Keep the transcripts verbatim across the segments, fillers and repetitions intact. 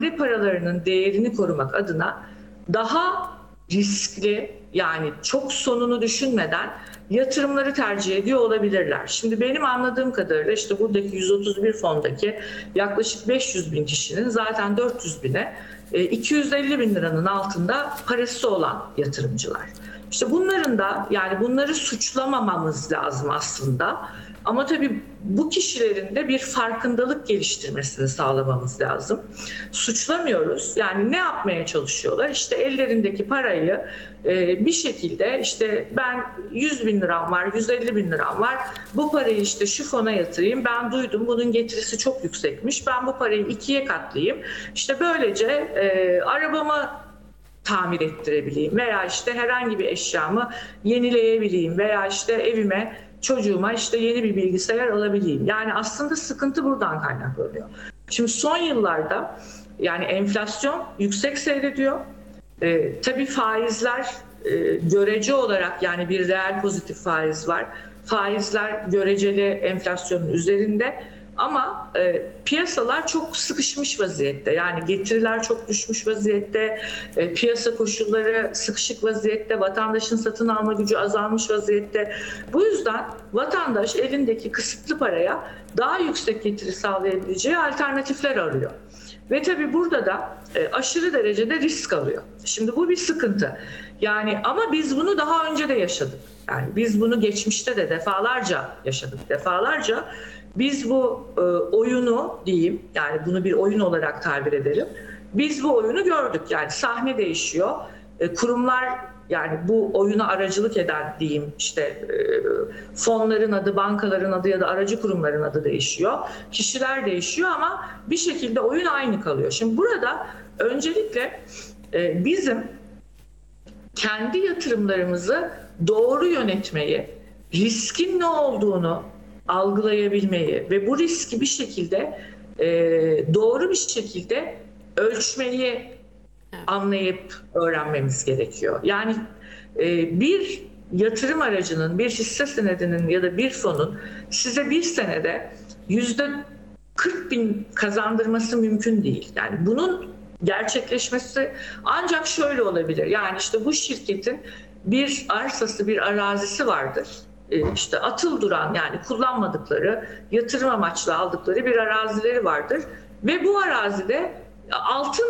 paralarının değerini korumak adına daha riskli, yani çok sonunu düşünmeden yatırımları tercih ediyor olabilirler. Şimdi benim anladığım kadarıyla işte buradaki yüz otuz bir fondaki yaklaşık beş yüz bin kişinin zaten dört yüz bine iki yüz elli bin liranın altında parası olan yatırımcılar. İşte bunların da, yani bunları suçlamamamız lazım aslında. Ama tabii bu kişilerin de bir farkındalık geliştirmesini sağlamamız lazım. Suçlamıyoruz. Yani ne yapmaya çalışıyorlar? İşte ellerindeki parayı e, bir şekilde, işte ben yüz bin liram var, yüz elli bin liram var. Bu parayı işte şu fona yatırayım. Ben duydum bunun getirisi çok yüksekmiş. Ben bu parayı ikiye katlayayım. İşte böylece e, arabamı tamir ettirebileyim veya işte herhangi bir eşyamı yenileyebileyim veya işte evime, çocuğuma işte yeni bir bilgisayar alabileyim. Yani aslında sıkıntı buradan kaynaklanıyor. Şimdi son yıllarda yani enflasyon yüksek seyrediyor. Ee, tabii faizler e, görece olarak, yani bir reel pozitif faiz var. Faizler göreceli enflasyonun üzerinde. Ama e, piyasalar çok sıkışmış vaziyette. Yani getiriler çok düşmüş vaziyette, e, piyasa koşulları sıkışık vaziyette, vatandaşın satın alma gücü azalmış vaziyette. Bu yüzden vatandaş elindeki kısıtlı paraya daha yüksek getiri sağlayabileceği alternatifler arıyor. Ve tabii burada da e, aşırı derecede risk alıyor. Şimdi bu bir sıkıntı. Yani ama biz bunu daha önce de yaşadık. Yani biz bunu geçmişte de defalarca yaşadık, defalarca. Biz bu e, oyunu diyeyim, yani bunu bir oyun olarak tabir ederim. Biz bu oyunu gördük. Yani sahne değişiyor. E, kurumlar, yani bu oyuna aracılık eden diyeyim, işte e, fonların adı, bankaların adı ya da aracı kurumların adı değişiyor. Kişiler değişiyor ama bir şekilde oyun aynı kalıyor. Şimdi burada öncelikle e, bizim kendi yatırımlarımızı doğru yönetmeyi, riskin ne olduğunu algılayabilmeyi ve bu riski bir şekilde e, doğru bir şekilde ölçmeyi anlayıp öğrenmemiz gerekiyor. Yani e, bir yatırım aracının, bir hisse senedinin ya da bir fonun size bir senede yüzde kırk bin kazandırması mümkün değil. Yani bunun gerçekleşmesi ancak şöyle olabilir. Yani işte bu şirketin bir arsası, bir arazisi vardır. İşte atıl duran, yani kullanmadıkları, yatırım amaçlı aldıkları bir arazileri vardır. Ve bu arazide altın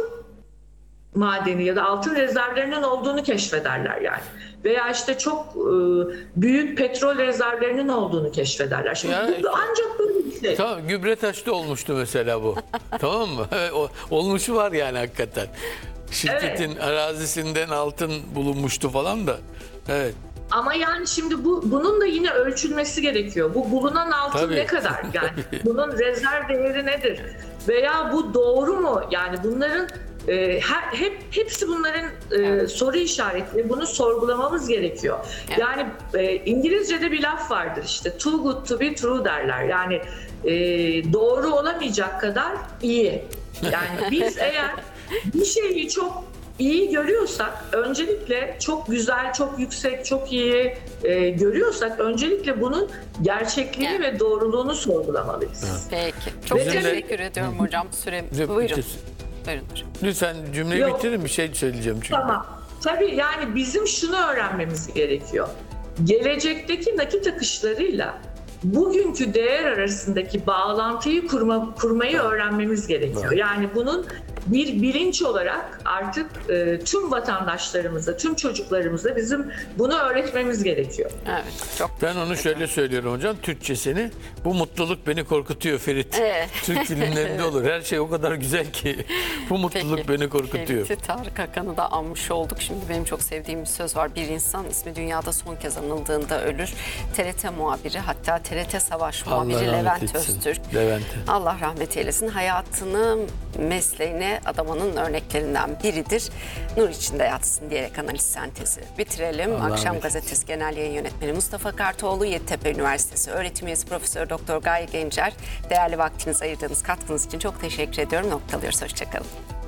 madeni ya da altın rezervlerinin olduğunu keşfederler yani. Veya işte çok e, büyük petrol rezervlerinin olduğunu keşfederler. Şimdi Ya, bu ancak böyle bir şey. Tamam, Gübretaş'ta olmuştu mesela bu. Tamam mı? O, olmuşu var yani hakikaten. Şirketin evet. arazisinden altın bulunmuştu falan da. Evet. Ama yani şimdi bu bunun da yine ölçülmesi gerekiyor. Bu bulunan altın Tabii. ne kadar? Yani bunun rezerv değeri nedir? Veya bu doğru mu? Yani bunların e, her, hep hepsi bunların e, soru işaretleri. Bunu sorgulamamız gerekiyor. Yani e, İngilizce'de bir laf vardır, işte too good to be true derler. Yani e, doğru olamayacak kadar iyi. Yani biz eğer bir şeyi çok İyi görüyorsak, öncelikle çok güzel, çok yüksek, çok iyi e, görüyorsak öncelikle bunun gerçekliğini evet. ve doğruluğunu sorgulamalıyız. Evet. Peki. Çok Ve teşekkür de... ediyorum hocam. Süre... Buyurun. Buyurun hocam. Lütfen cümleyi Yok. bitirin, bir şey söyleyeceğim çünkü. Tamam. Tabii yani bizim şunu öğrenmemiz gerekiyor. Gelecekteki nakit akışlarıyla bugünkü değer arasındaki bağlantıyı kurma, kurmayı öğrenmemiz gerekiyor. Yani bunun bir bilinç olarak artık e, tüm vatandaşlarımıza, tüm çocuklarımıza bizim bunu öğretmemiz gerekiyor. Evet, çok. Ben onu şöyle söylüyorum hocam, Türkçesini. Bu mutluluk beni korkutuyor Ferit. Evet. Türk filmlerinde olur. Her şey o kadar güzel ki. Bu mutluluk Peki, beni korkutuyor. Ferit'i, Tarık Akan'ı da anmış olduk. Şimdi benim çok sevdiğim bir söz var. Bir insan ismi dünyada son kez anıldığında ölür. T R T muhabiri, hatta T R T Savaş muhabiri Levent Öztürk. Levent. Allah rahmet eylesin. Hayatını, mesleğine adamanın örneklerinden biridir. Nur içinde yatsın diyerek analiz sentezi bitirelim. Allah Akşam Allah. Gazetesi Genel Yayın Yönetmeni Mustafa Kartoğlu, Yeditepe Üniversitesi Öğretim Üyesi Profesör Doktor Gaye Gencer, değerli vaktinizi ayırdığınız katkınız için çok teşekkür ediyorum. Noktalıyoruz. Hoşçakalın.